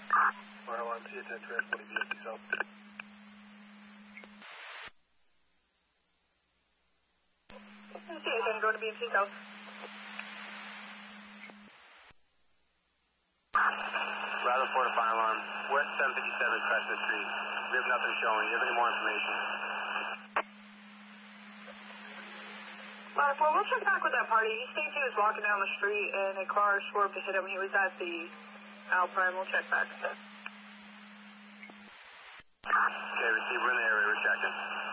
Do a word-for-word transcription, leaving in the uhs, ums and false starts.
Ladder one, T ten, transporting B S D South. T ten, going to B S D South. Ladder four to fire alarm, West seven fifty-seven Crescent Street. We have nothing showing. Do you have any more information? Ladder four, we'll check back with that party. He states he was walking down the street and a car swerved to hit him. He was at the Alpine. We'll check back. Okay, receiver in the area. We're checking.